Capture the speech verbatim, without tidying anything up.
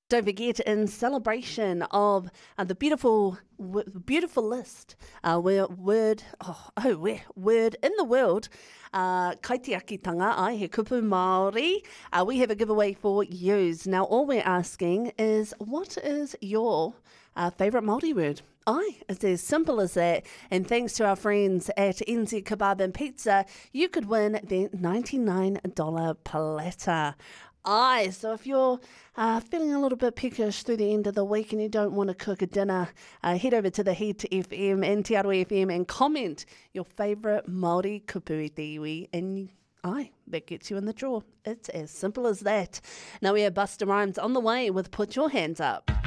Don't forget, in celebration of uh, the beautiful, w- beautiful list, uh, where word, oh, oh where, word in the world, uh, kaitiakitanga ai he kupu Māori, uh, we have a giveaway for yous. Now, all we're asking is, what is your uh, favourite Māori word? Aye, it's as simple as that. And thanks to our friends at N Z Kebab and Pizza, you could win their ninety-nine dollars platter. Aye, so if you're uh, feeling a little bit peckish through the end of the week and you don't want to cook a dinner, uh, head over to the Heat F M and Te Aroha F M and comment your favourite Māori kupu iwi, and aye, that gets you in the draw. It's as simple as that. Now we have Busta Rhymes on the way with Put Your Hands Up.